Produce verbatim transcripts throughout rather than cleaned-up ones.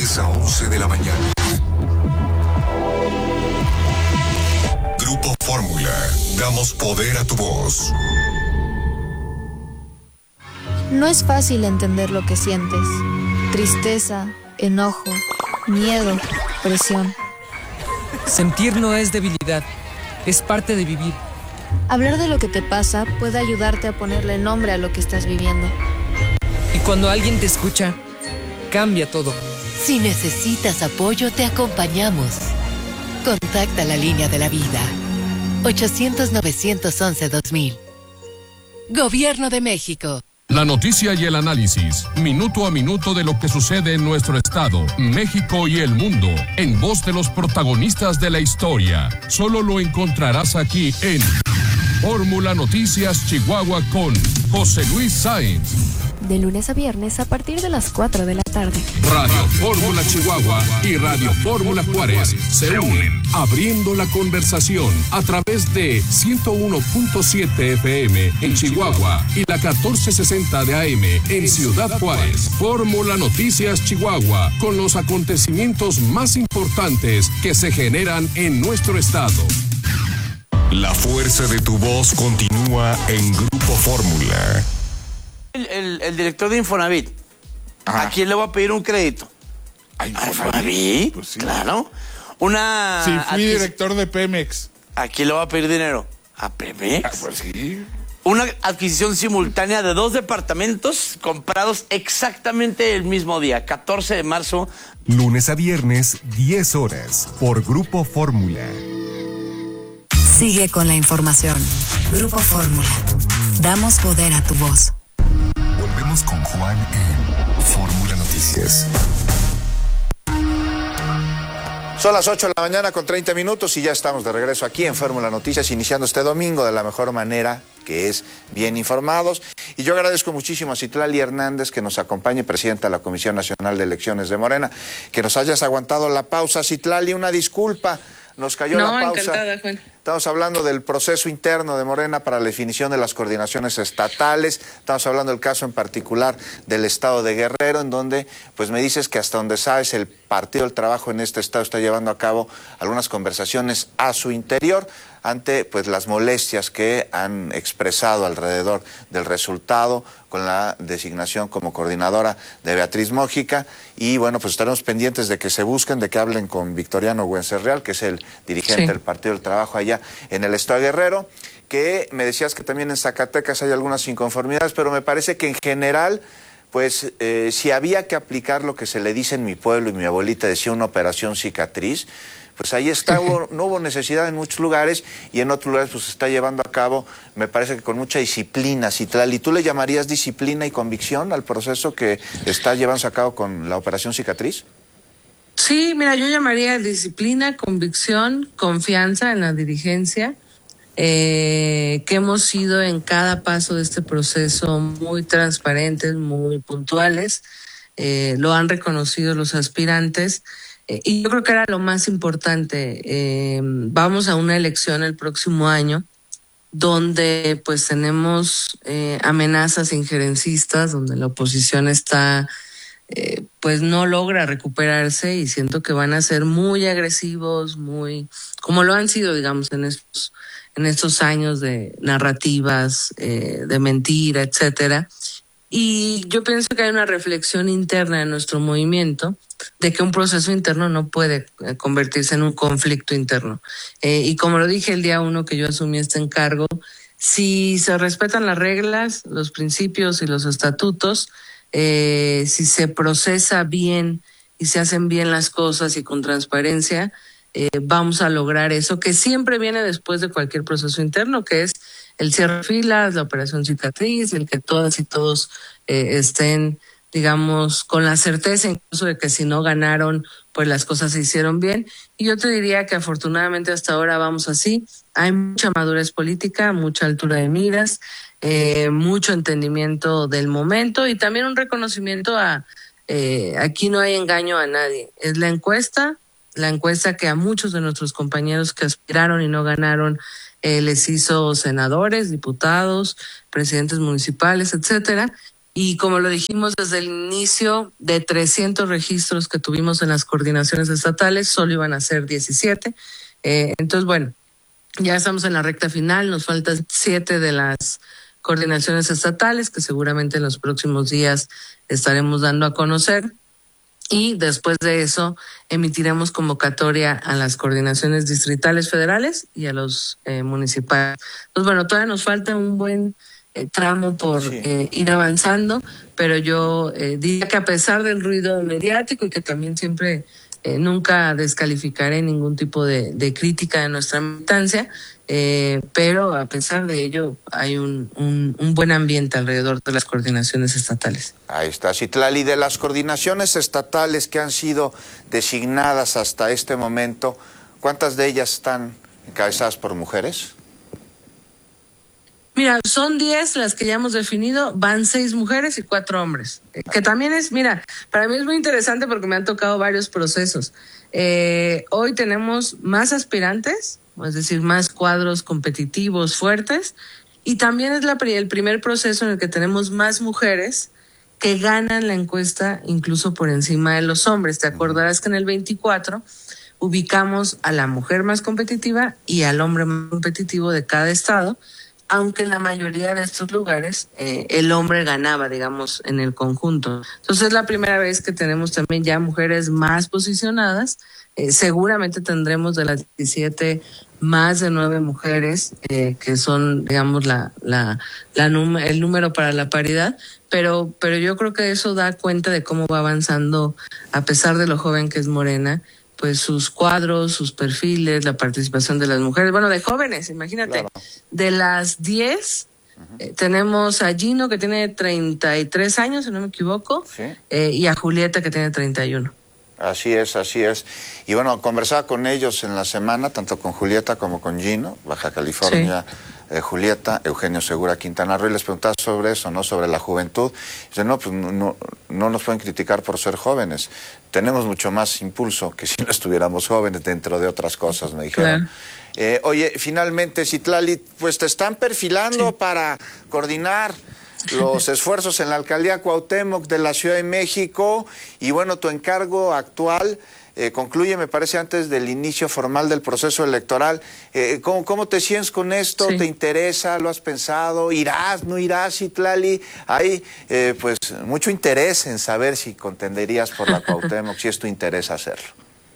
diez a once de la mañana. Grupo Fórmula. Damos poder a tu voz. No es fácil entender lo que sientes. Tristeza, enojo, miedo, presión. Sentir no es debilidad, es parte de vivir. Hablar de lo que te pasa puede ayudarte a ponerle nombre a lo que estás viviendo. Y cuando alguien te escucha, cambia todo. Si necesitas apoyo, te acompañamos. Contacta la línea de la vida. ochocientos, novecientos once, dos mil. Gobierno de México. La noticia y el análisis, minuto a minuto de lo que sucede en nuestro estado, México y el mundo, en voz de los protagonistas de la historia. Solo lo encontrarás aquí en Fórmula Noticias Chihuahua con José Luis Sáenz. De lunes a viernes a partir de las cuatro de la tarde. Radio Fórmula Chihuahua y Radio Fórmula Juárez se unen, abriendo la conversación a través de ciento uno punto siete F M en Chihuahua y la catorce sesenta de A M en Ciudad Juárez. Fórmula Noticias Chihuahua, con los acontecimientos más importantes que se generan en nuestro estado. La fuerza de tu voz continúa en Grupo Fórmula. El, el, el director de Infonavit, ajá, ¿a quién le voy a pedir un crédito? ¿A Infonavit? Pues sí. Claro. Una... Sí, fui adquis... director de Pemex. ¿A quién le voy a pedir dinero? ¿A Pemex? Ah, pues sí. Una adquisición simultánea de dos departamentos comprados exactamente el mismo día, catorce de marzo. Lunes a viernes, diez horas, por Grupo Fórmula. Sigue con la información. Grupo Fórmula. Damos poder a tu voz. Volvemos con Juan en Fórmula Noticias. Son las ocho de la mañana con treinta minutos y ya estamos de regreso aquí en Fórmula Noticias, iniciando este domingo de la mejor manera, que es bien informados. Y yo agradezco muchísimo a Citlali Hernández, que nos acompañe, presidenta de la Comisión Nacional de Elecciones de Morena, que nos hayas aguantado la pausa. Citlali, una disculpa, nos cayó no, la pausa. Encantada, Juan. Estamos hablando del proceso interno de Morena para la definición de las coordinaciones estatales. Estamos hablando del caso en particular del estado de Guerrero, en donde pues me dices que hasta donde sabes el Partido del Trabajo en este estado está llevando a cabo algunas conversaciones a su interior ante pues las molestias que han expresado alrededor del resultado con la designación como coordinadora de Beatriz Mójica. Y bueno, pues estaremos pendientes de que se busquen, de que hablen con Victoriano Huencerreal, que es el dirigente sí. del Partido del Trabajo allá en el estado de Guerrero, que me decías que también en Zacatecas hay algunas inconformidades, pero me parece que en general, pues eh, si había que aplicar lo que se le dice en mi pueblo, y mi abuelita decía una operación cicatriz, pues ahí está, hubo, no hubo necesidad en muchos lugares, y en otros lugares pues se está llevando a cabo, me parece que con mucha disciplina, Citlali. ¿Tú le llamarías disciplina y convicción al proceso que está llevándose a cabo con la operación cicatriz? Sí, mira, yo llamaría disciplina, convicción, confianza en la dirigencia, eh, que hemos sido en cada paso de este proceso muy transparentes, muy puntuales, eh, lo han reconocido los aspirantes, eh, y yo creo que era lo más importante. Eh, vamos a una elección el próximo año, donde pues tenemos eh, amenazas injerencistas, donde la oposición está... Eh, pues no logra recuperarse, y siento que van a ser muy agresivos, muy como lo han sido, digamos, en estos en estos años de narrativas, eh, de mentira, etcétera. Y yo pienso que hay una reflexión interna en nuestro movimiento de que un proceso interno no puede convertirse en un conflicto interno. Eh, y como lo dije el día uno que yo asumí este encargo, si se respetan las reglas, los principios y los estatutos, Eh, si se procesa bien y se hacen bien las cosas y con transparencia, eh, vamos a lograr eso que siempre viene después de cualquier proceso interno, que es el cierre de filas, la operación cicatriz, el que todas y todos eh, estén, digamos, con la certeza incluso de que si no ganaron, pues las cosas se hicieron bien. Y yo te diría que afortunadamente hasta ahora vamos así. Hay mucha madurez política, mucha altura de miras, eh, mucho entendimiento del momento, y también un reconocimiento a eh, aquí no hay engaño a nadie. Es la encuesta, la encuesta que a muchos de nuestros compañeros que aspiraron y no ganaron eh, les hizo senadores, diputados, presidentes municipales, etcétera. Y como lo dijimos desde el inicio, de trescientos registros que tuvimos en las coordinaciones estatales, solo iban a ser diecisiete. Eh, entonces, bueno, ya estamos en la recta final, nos faltan siete de las coordinaciones estatales que seguramente en los próximos días estaremos dando a conocer. Y después de eso emitiremos convocatoria a las coordinaciones distritales federales y a los eh, municipales. Entonces, bueno, todavía nos falta un buen eh, tramo por sí. eh, ir avanzando, pero yo eh, diría que a pesar del ruido mediático y que también siempre eh, nunca descalificaré ningún tipo de, de crítica de nuestra militancia, eh, pero a pesar de ello hay un, un, un buen ambiente alrededor de las coordinaciones estatales. Ahí está, Citlali. De las coordinaciones estatales que han sido designadas hasta este momento, ¿cuántas de ellas están encabezadas por mujeres? Mira, son diez las que ya hemos definido, van seis mujeres y cuatro hombres. Eh, que también es, mira, para mí es muy interesante porque me han tocado varios procesos. Eh, hoy tenemos más aspirantes, es decir, más cuadros competitivos fuertes, y también es la, el primer proceso en el que tenemos más mujeres que ganan la encuesta incluso por encima de los hombres. Te acordarás que en el veinticuatro ubicamos a la mujer más competitiva y al hombre más competitivo de cada estado, aunque en la mayoría de estos lugares eh, el hombre ganaba, digamos, en el conjunto. Entonces es la primera vez que tenemos también ya mujeres más posicionadas. Eh, seguramente tendremos de las diecisiete más de nueve mujeres, eh, que son, digamos, la, la, la num- el número para la paridad, pero, pero yo creo que eso da cuenta de cómo va avanzando, a pesar de lo joven que es Morena, pues sus cuadros, sus perfiles, la participación de las mujeres, bueno, de jóvenes, imagínate, claro. De las diez, uh-huh. eh, tenemos a Gino, que tiene treinta y tres años, si no me equivoco, ¿sí? eh, y a Julieta, que tiene treinta y uno. Así es, así es. Y bueno, conversaba con ellos en la semana, tanto con Julieta como con Gino, Baja California, sí. eh, Julieta, Eugenio Segura, Quintana Roo, y les preguntaba sobre eso, ¿no? Sobre la juventud. Dice, no, pues no, no nos pueden criticar por ser jóvenes. Tenemos mucho más impulso que si no estuviéramos jóvenes, dentro de otras cosas, me dijeron. Claro. Eh, oye, finalmente, Citlali, pues te están perfilando sí. para coordinar los esfuerzos en la alcaldía Cuauhtémoc de la Ciudad de México, y bueno, tu encargo actual eh, concluye, me parece, antes del inicio formal del proceso electoral. Eh, ¿cómo, ¿Cómo te sientes con esto? Sí. ¿Te interesa? ¿Lo has pensado? ¿Irás? ¿No irás, Citlali? Hay eh, pues mucho interés en saber si contenderías por la Cuauhtémoc, si es tu interés hacerlo.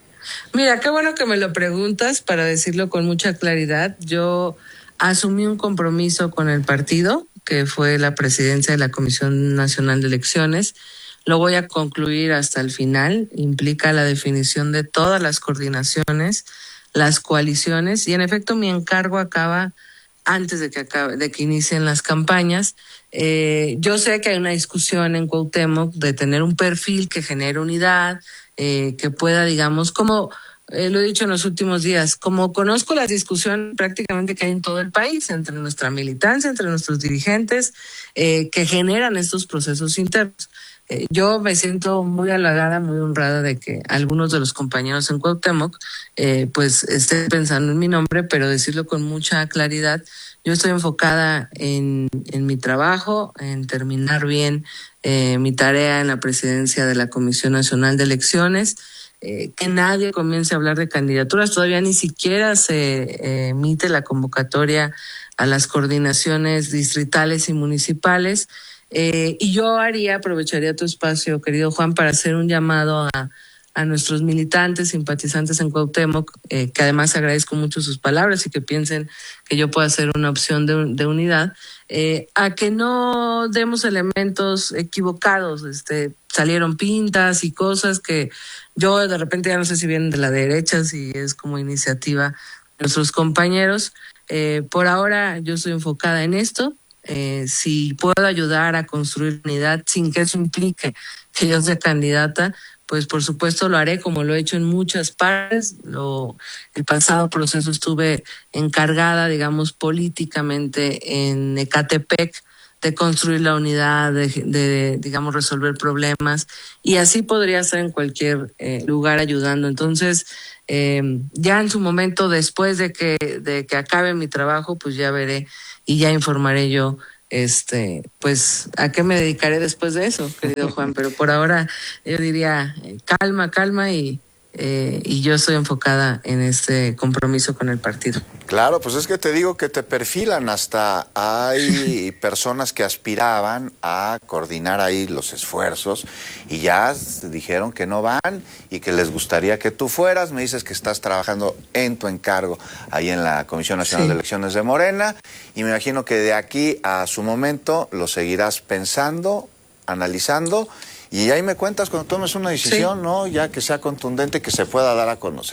Mira, qué bueno que me lo preguntas, para decirlo con mucha claridad. Yo asumí un compromiso con el partido, que fue la presidencia de la Comisión Nacional de Elecciones. Lo voy a concluir hasta el final. Implica la definición de todas las coordinaciones, las coaliciones, y en efecto mi encargo acaba antes de que acabe, de que inicien las campañas. Eh, yo sé que hay una discusión en Cuauhtémoc de tener un perfil que genere unidad, eh, que pueda, digamos, como Eh, lo he dicho en los últimos días, como conozco las discusiones prácticamente que hay en todo el país, entre nuestra militancia, entre nuestros dirigentes, eh, que generan estos procesos internos. Eh, yo me siento muy halagada, muy honrada de que algunos de los compañeros en Cuauhtémoc eh, pues estén pensando en mi nombre, pero decirlo con mucha claridad, yo estoy enfocada en, en mi trabajo, en terminar bien eh, mi tarea en la presidencia de la Comisión Nacional de Elecciones. Eh, que nadie comience a hablar de candidaturas, todavía ni siquiera se eh, emite la convocatoria a las coordinaciones distritales y municipales, eh, y yo haría, aprovecharía tu espacio, querido Juan, para hacer un llamado a, a nuestros militantes, simpatizantes en Cuauhtémoc, eh, que además agradezco mucho sus palabras y que piensen que yo pueda ser una opción de, de unidad, eh, a que no demos elementos equivocados. Este, salieron pintas y cosas que yo de repente ya no sé si vienen de la derecha, si es como iniciativa de nuestros compañeros. Eh, por ahora yo estoy enfocada en esto. Eh, si puedo ayudar a construir unidad sin que eso implique que yo sea candidata, pues por supuesto lo haré, como lo he hecho en muchas partes. Lo, el pasado proceso estuve encargada, digamos, políticamente en Ecatepec, de construir la unidad, de, de digamos, resolver problemas, y así podría estar en cualquier eh, lugar ayudando. Entonces, eh, ya en su momento, después de que, de que acabe mi trabajo, pues ya veré y ya informaré yo este, pues, ¿a qué me dedicaré después de eso, querido Juan? Pero por ahora yo diría, eh, calma, calma y... Eh, y yo estoy enfocada en este compromiso con el partido. Claro, pues es que te digo que te perfilan, hasta hay personas que aspiraban a coordinar ahí los esfuerzos y ya dijeron que no van y que les gustaría que tú fueras. Me dices que estás trabajando en tu encargo ahí en la Comisión Nacional sí. de Elecciones de Morena, y me imagino que de aquí a su momento lo seguirás pensando, analizando. Y ahí me cuentas cuando tomes una decisión, sí. ¿no? Ya que sea contundente, que se pueda dar a conocer.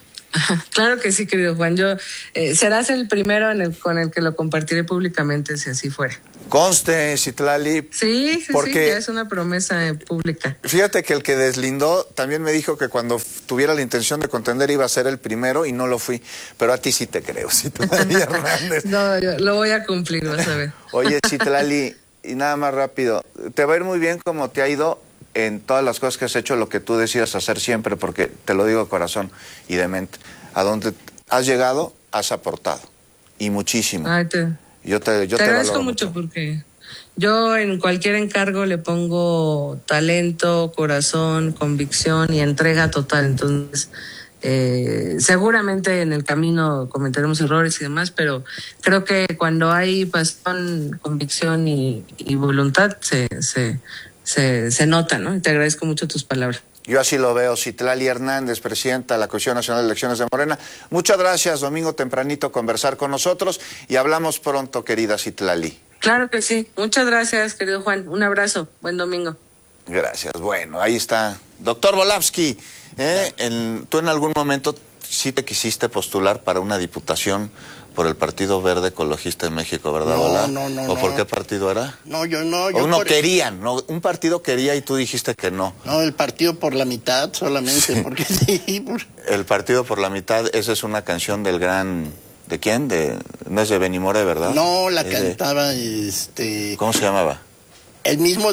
Claro que sí, querido Juan. Yo eh, serás el primero en el, con el que lo compartiré públicamente, si así fuera. Conste, Citlali. Sí, sí, porque sí, ya es una promesa eh, pública. Fíjate que el que deslindó también me dijo que cuando tuviera la intención de contender iba a ser el primero y no lo fui. Pero a ti sí te creo, Citlali Hernández. No, yo lo voy a cumplir, vas a ver. Oye, Citlali, y nada más rápido, te va a ir muy bien como te ha ido en todas las cosas que has hecho, lo que tú decidas hacer siempre, porque te lo digo de corazón y de mente. A donde has llegado, has aportado. Y muchísimo. Ay, te, yo te, yo te, te agradezco mucho, mucho porque yo en cualquier encargo le pongo talento, corazón, convicción y entrega total. Entonces, eh, seguramente en el camino cometeremos errores y demás, pero creo que cuando hay pasión, convicción y, y voluntad, se, se, se, se nota, ¿no? Y te agradezco mucho tus palabras. Yo así lo veo. Citlali Hernández, presidenta de la Comisión Nacional de Elecciones de Morena. Muchas gracias, domingo tempranito, conversar con nosotros y hablamos pronto, querida Citlali. Claro que sí. Muchas gracias, querido Juan. Un abrazo. Buen domingo. Gracias. Bueno, ahí está. Doctor Volávsky, ¿eh? en, ¿tú en algún momento sí te quisiste postular para una diputación por el Partido Verde Ecologista de México, verdad, no, Volá? No, no, ¿O no. por qué partido era? No, yo no. O yo no por... querían, no, un partido quería y tú dijiste que no. No, el partido por la mitad solamente, sí. porque sí. Por... El partido por la mitad, esa es una canción del gran... ¿De quién? De, no es de Benny Moré, ¿verdad? No, la es cantaba de... este... ¿Cómo se llamaba? El mismo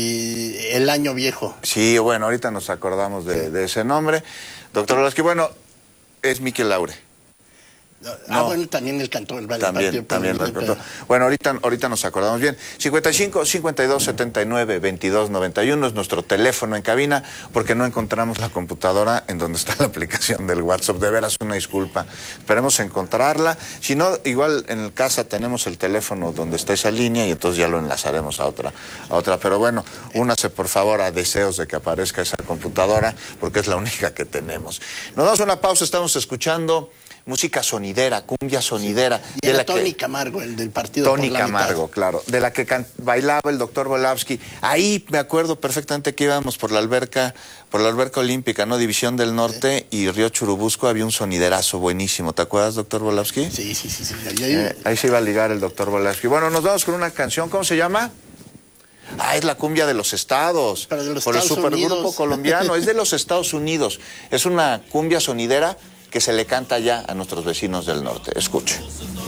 de El Año Viejo. Sí, bueno, ahorita nos acordamos de, de ese nombre. Doctor Volávsky, bueno, es Miquel Laure. No. Ah, bueno, también el cantó el Valle. También, también lo cantó. Bueno, ahorita, ahorita nos acordamos bien. cincuenta y cinco, cincuenta y dos, setenta y nueve, veintidós, noventa y uno es nuestro teléfono en cabina, porque no encontramos la computadora en donde está la aplicación del WhatsApp. De veras, una disculpa. Esperemos encontrarla. Si no, igual en casa tenemos el teléfono donde está esa línea y entonces ya lo enlazaremos a otra. A otra. Pero bueno, únase por favor a deseos de que aparezca esa computadora, porque es la única que tenemos. Nos damos una pausa, estamos escuchando música sonidera, cumbia sonidera. Y de era la Tony que... Camargo, el del partido Tony por la Camargo, mitad. claro, de la que can... bailaba el doctor Volávsky. Ahí me acuerdo perfectamente que íbamos por la alberca, por la alberca olímpica, ¿no? División del Norte, sí. Y Río Churubusco, había un soniderazo buenísimo. ¿Te acuerdas, doctor Volávsky? Sí, sí, sí. sí. Ahí, eh, ahí se iba a ligar el doctor Volávsky. Bueno, nos vamos con una canción, ¿cómo se llama? Ah, es la cumbia de los estados. Pero de los por Estados el supergrupo Unidos. colombiano, es de los Estados Unidos. Es una cumbia sonidera que se le canta ya a nuestros vecinos del norte. Escuche.